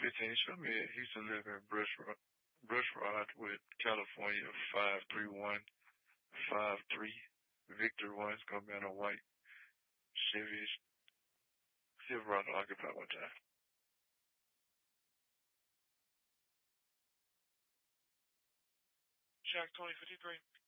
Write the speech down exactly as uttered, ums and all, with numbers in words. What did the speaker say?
fifteen. Show me a Houston living brush rod, brush rod with California five three one five three. Victor one. It's gonna be on a white Chevy Silverado Occupy one time. Jack twenty fifty-three.